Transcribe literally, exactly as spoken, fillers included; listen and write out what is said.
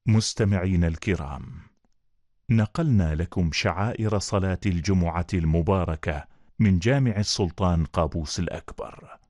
مستمعين الكرام، نقلنا لكم شعائر صلاة الجمعة المباركة من جامع السلطان قابوس الأكبر.